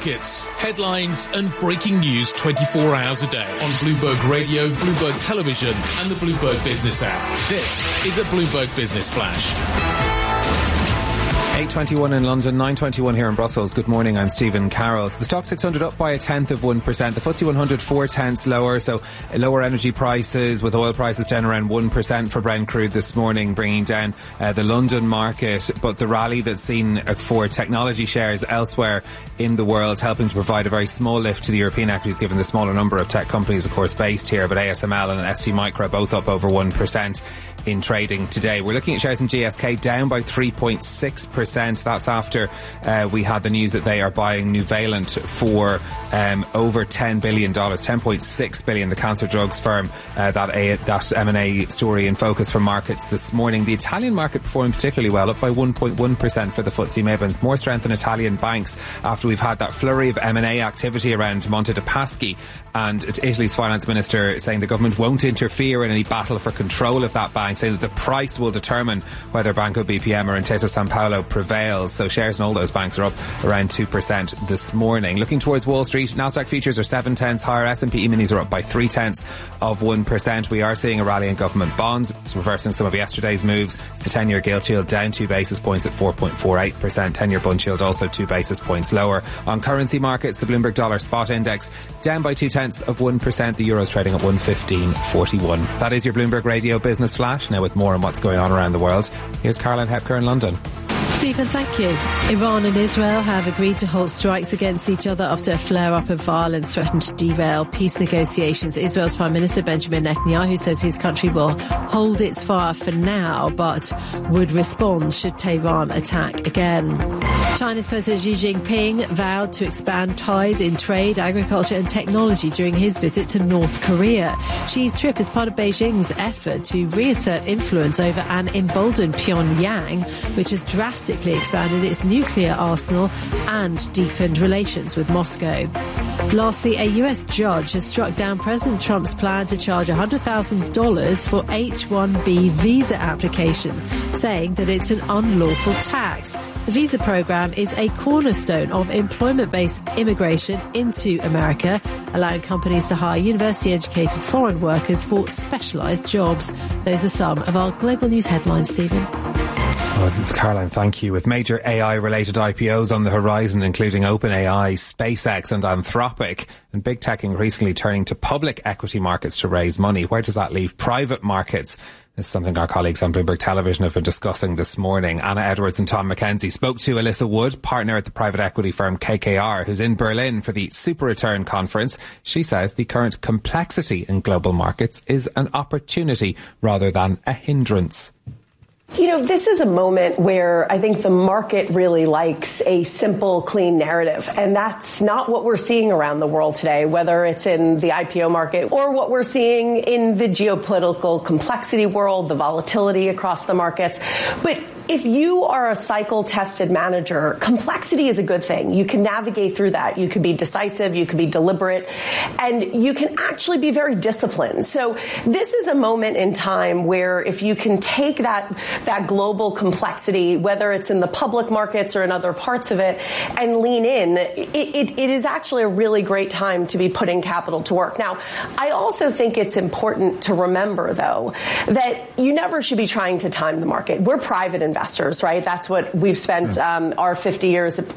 markets, headlines and breaking news 24 hours a day on Bloomberg Radio, Bloomberg Television and the Bloomberg Business app. This is a Bloomberg Business Flash. 8:21 in London, 9:21 here in Brussels. Good morning, I'm Stephen Carroll. So the Stoxx 600 up by 0.1%. The FTSE 100 0.4 lower, so lower energy prices with oil prices down around 1% for Brent crude this morning, bringing down the London market. But the rally that's seen for technology shares elsewhere in the world helping to provide a very small lift to the European equities given the smaller number of tech companies, of course, based here. But ASML and STMicro both up over 1% in trading today. We're looking at shares in GSK down by 3.6%. That's after we had the news that they are buying Nuvalent for over $10 billion, $10.6 billion, the cancer drugs firm, that M&A story in focus for markets this morning. The Italian market performed particularly well, up by 1.1% for the FTSE Mibans. More strength in Italian banks after we've had that flurry of M&A activity around Monte dei Paschi, and Italy's finance minister saying the government won't interfere in any battle for control of that bank, saying that the price will determine whether Banco BPM or Intesa Sanpaolo prevails. So shares in all those banks are up around 2% this morning. Looking towards Wall Street, Nasdaq futures are 0.7 higher. S&P E-minis are up by 0.3%. We are seeing a rally in government bonds, reversing some of yesterday's moves. The 10-year gilt yield down 2 basis points at 4.48%. 10-year bund yield also 2 basis points lower. On currency markets, the Bloomberg Dollar Spot Index down by 0.2%. The Euro's trading at 115.41. That is your Bloomberg Radio Business Flash. Now with more on what's going on around the world, here's Caroline Hepker in London. Stephen, thank you. Iran and Israel have agreed to halt strikes against each other after a flare-up of violence threatened to derail peace negotiations. Israel's Prime Minister Benjamin Netanyahu says his country will hold its fire for now, but would respond should Tehran attack again. China's President Xi Jinping vowed to expand ties in trade, agriculture and technology during his visit to North Korea. Xi's trip is part of Beijing's effort to reassert influence over an emboldened Pyongyang, which has drastically expanded its nuclear arsenal and deepened relations with Moscow. Lastly, a US judge has struck down President Trump's plan to charge $100,000 for H-1B visa applications, saying that it's an unlawful tax. The visa program is a cornerstone of employment-based immigration into America, allowing companies to hire university-educated foreign workers for specialised jobs. Those are some of our global news headlines, Stephen. Caroline, thank you. With major AI-related IPOs on the horizon, including OpenAI, SpaceX and Anthropic, and big tech increasingly turning to public equity markets to raise money, where does that leave private markets? This is something our colleagues on Bloomberg Television have been discussing this morning. Anna Edwards and Tom McKenzie spoke to Alyssa Wood, partner at the private equity firm KKR, who's in Berlin for the Super Return Conference. She says the current complexity in global markets is an opportunity rather than a hindrance. You know, this is a moment where I think the market really likes a simple, clean narrative. And that's not what we're seeing around the world today, whether it's in the IPO market or what we're seeing in the geopolitical complexity world, the volatility across the markets. But if you are a cycle-tested manager, complexity is a good thing. You can navigate through that. You can be decisive, you can be deliberate, and you can actually be very disciplined. So this is a moment in time where if you can take that global complexity, whether it's in the public markets or in other parts of it, and lean in, it is actually a really great time to be putting capital to work. Now, I also think it's important to remember, though, that you never should be trying to time the market. We're private investors, right? That's what we've spent our 50 years at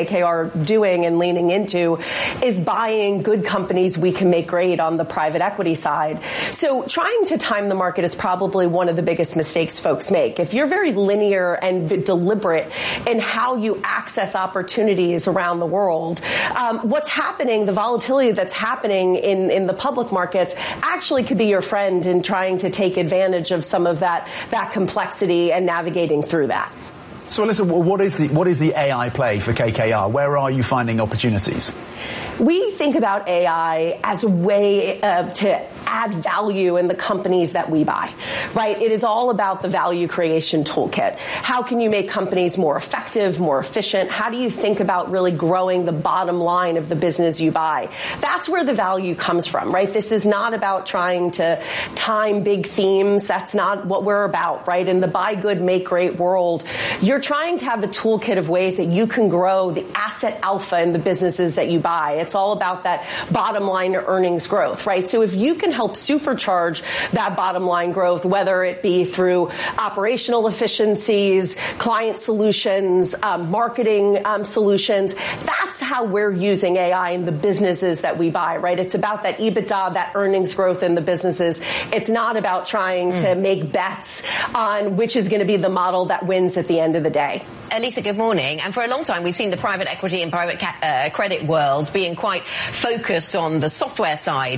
KKR doing and leaning into, is buying good companies we can make great on the private equity side. So trying to time the market is probably one of the biggest mistakes folks make. If you're very linear and deliberate in how you access opportunities around the world, what's happening, the volatility that's happening in the public markets actually could be your friend in trying to take advantage of some of that complexity and navigating through that. So, Alyssa, what is the AI play for KKR? Where are you finding opportunities? We think about AI as a way to add value in the companies that we buy, right? It is all about the value creation toolkit. How can you make companies more effective, more efficient? How do you think about really growing the bottom line of the business you buy? That's where the value comes from, right? This is not about trying to time big themes. That's not what we're about, right? In the buy good, make great world, you're trying to have a toolkit of ways that you can grow the asset alpha in the businesses that you buy. It's all about that bottom line earnings growth, right? So if you can help supercharge that bottom line growth, whether it be through operational efficiencies, client solutions, marketing solutions, that's how we're using AI in the businesses that we buy, right? It's about that EBITDA, that earnings growth in the businesses. It's not about trying to make bets on which is going to be the model that wins at the end of the day. Lisa, good morning. And for a long time, we've seen the private equity and private credit worlds being quite focused on the software side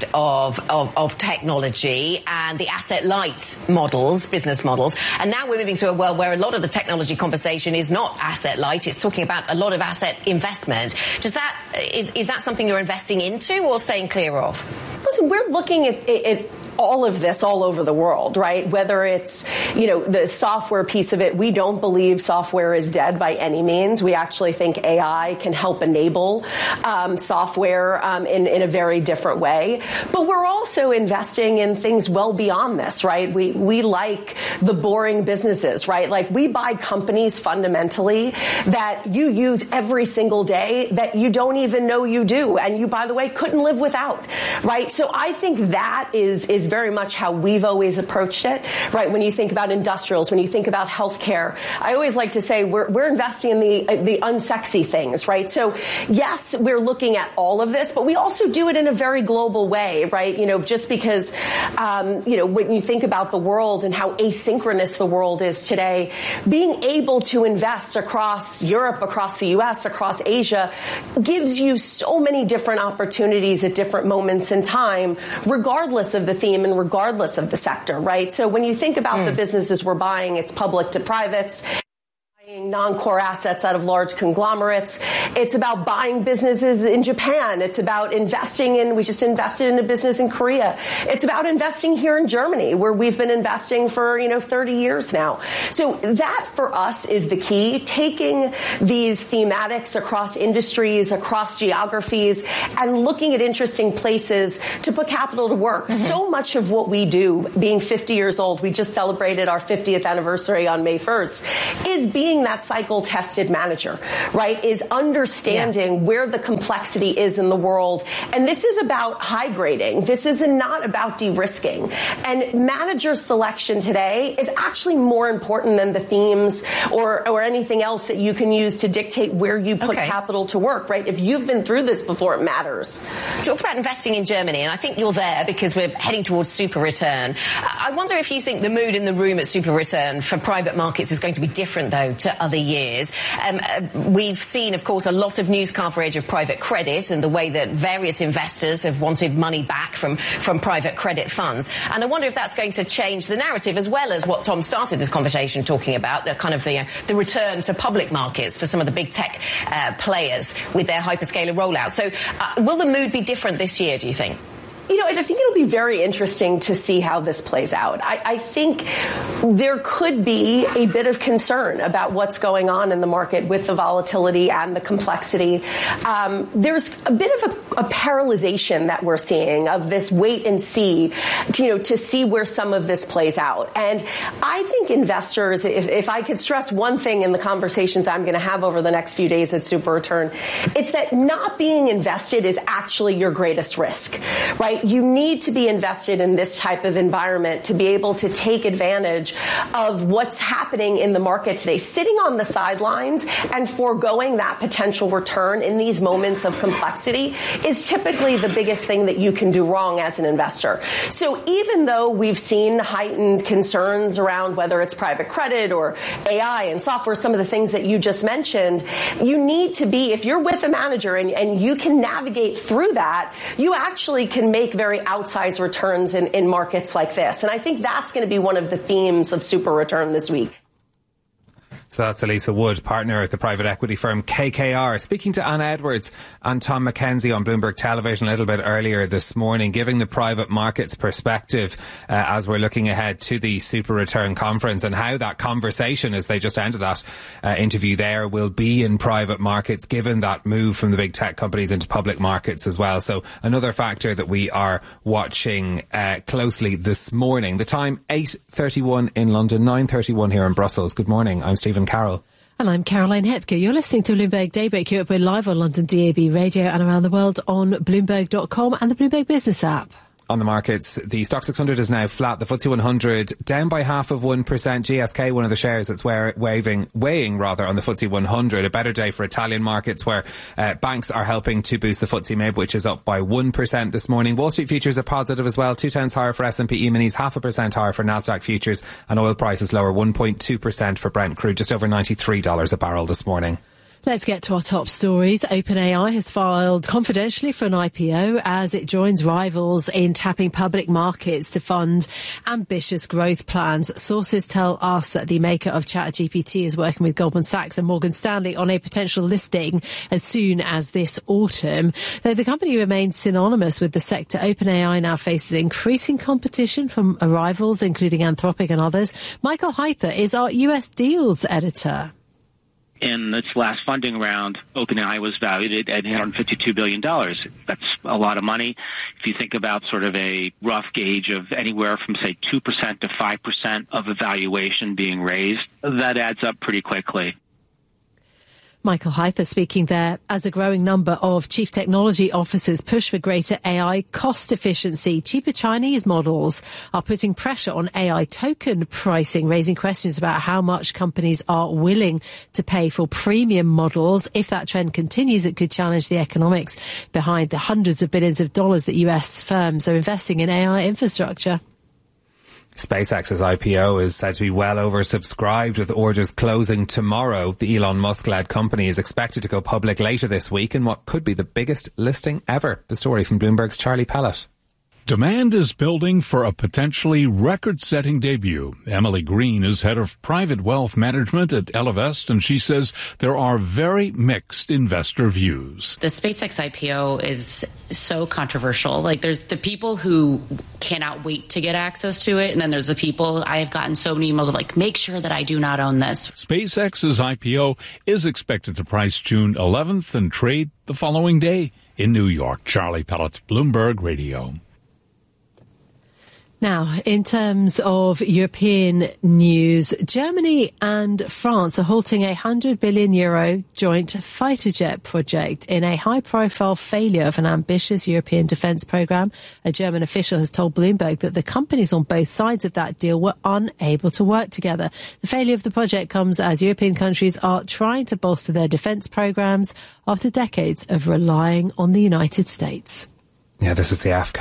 of technology and the asset-light models, business models. And now we're moving to a world where a lot of the technology conversation is not asset-light. It's talking about a lot of asset investment. Is that something you're investing into or staying clear of? Listen, we're looking at all of this all over the world, right? Whether it's, the software piece of it, we don't believe software is dead by any means. We actually think AI can help enable software in a very different way. But we're also investing in things well beyond this, right? We like the boring businesses, right? Like we buy companies fundamentally that you use every single day that you don't even know you do. And you, by the way, couldn't live without, right? So I think that is very much how we've always approached it, right? When you think about industrials, when you think about healthcare, I always like to say we're investing in the unsexy things, right? So yes, we're looking at all of this, but we also do it in a very global way, right? Just because, when you think about the world and how asynchronous the world is today, being able to invest across Europe, across the US, across Asia gives you so many different opportunities at different moments in time, regardless of the theme and regardless of the sector, right? So when you think about the businesses we're buying, it's public to privates, non-core assets out of large conglomerates. It's about buying businesses in Japan. It's about we just invested in a business in Korea. It's about investing here in Germany, where we've been investing for, 30 years now. So that for us is the key, taking these thematics across industries, across geographies, and looking at interesting places to put capital to work. Mm-hmm. So much of what we do, being 50 years old, we just celebrated our 50th anniversary on May 1st, is being that cycle-tested manager, right, is understanding where the complexity is in the world. And this is about high grading. This is not about de-risking. And manager selection today is actually more important than the themes or anything else that you can use to dictate where you put capital to work, right? If you've been through this before, it matters. You talked about investing in Germany, and I think you're there because we're heading towards super return. I wonder if you think the mood in the room at super return for private markets is going to be different, though, to other years. We've seen, of course, a lot of news coverage of private credit and the way that various investors have wanted money back from private credit funds. And I wonder if that's going to change the narrative, as well as what Tom started this conversation talking about, the kind of the return to public markets for some of the big tech players with their hyperscaler rollout. So will the mood be different this year, do you think? I think it'll be very interesting to see how this plays out. I think there could be a bit of concern about what's going on in the market with the volatility and the complexity. There's a bit of a paralyzation that we're seeing of this wait and see, to see where some of this plays out. And I think investors, if I could stress one thing in the conversations I'm going to have over the next few days at Super Return, it's that not being invested is actually your greatest risk, right? You need to be invested in this type of environment to be able to take advantage of what's happening in the market today. Sitting on the sidelines and foregoing that potential return in these moments of complexity is typically the biggest thing that you can do wrong as an investor. So even though we've seen heightened concerns around whether it's private credit or AI and software, some of the things that you just mentioned, you need to be, if you're with a manager and you can navigate through that, you actually can make very outsized returns in markets like this. And I think that's going to be one of the themes of Super Return this week. So that's Elisa Wood, partner at the private equity firm KKR, speaking to Anna Edwards and Tom Mackenzie on Bloomberg Television a little bit earlier this morning, giving the private markets perspective as we're looking ahead to the Super Return conference and how that conversation, as they just ended that interview there, will be in private markets, given that move from the big tech companies into public markets as well. So another factor that we are watching closely this morning. The time 8:31 in London, 9:31 here in Brussels. Good morning. I'm Stephen Carroll. And I'm Caroline Hepker. You're listening to Bloomberg Daybreak Europe. We're live on London DAB radio and around the world on Bloomberg.com and the Bloomberg Business app. On the markets, the Stock 600 is now flat. The FTSE 100 down by 0.5%. GSK, one of the shares that's weighing on the FTSE 100. A better day for Italian markets where banks are helping to boost the FTSE MIB, which is up by 1% this morning. Wall Street futures are positive as well. 0.2 higher for S&P E-minis, 0.5% higher for Nasdaq futures, and oil prices lower 1.2% for Brent crude, just over $93 a barrel this morning. Let's get to our top stories. OpenAI has filed confidentially for an IPO as it joins rivals in tapping public markets to fund ambitious growth plans. Sources tell us that the maker of ChatGPT is working with Goldman Sachs and Morgan Stanley on a potential listing as soon as this autumn. Though the company remains synonymous with the sector, OpenAI now faces increasing competition from rivals, including Anthropic and others. Michael Heither is our US deals editor. In its last funding round, OpenAI was valued at $852 billion. That's a lot of money. If you think about sort of a rough gauge of anywhere from, say, 2% to 5% of a valuation being raised, that adds up pretty quickly. Michael Heither speaking there as a growing number of chief technology officers push for greater AI cost efficiency. Cheaper Chinese models are putting pressure on AI token pricing, raising questions about how much companies are willing to pay for premium models. If that trend continues, it could challenge the economics behind the hundreds of billions of dollars that US firms are investing in AI infrastructure. SpaceX's IPO is said to be well oversubscribed, with orders closing tomorrow. The Elon Musk-led company is expected to go public later this week in what could be the biggest listing ever. The story from Bloomberg's Charlie Pellet. Demand is building for a potentially record-setting debut. Emily Green is head of private wealth management at Ellevest, and she says there are very mixed investor views. The SpaceX IPO is so controversial. Like, there's the people who cannot wait to get access to it, and then there's the people, I have gotten so many emails of like, make sure that I do not own this. SpaceX's IPO is expected to price June 11th and trade the following day in New York. Charlie Pellet, Bloomberg Radio. Now, in terms of European news, Germany and France are halting a €100 billion joint fighter jet project in a high-profile failure of an ambitious European defence programme. A German official has told Bloomberg that the companies on both sides of that deal were unable to work together. The failure of the project comes as European countries are trying to bolster their defence programmes after decades of relying on the United States. Yeah, this is the AFCA.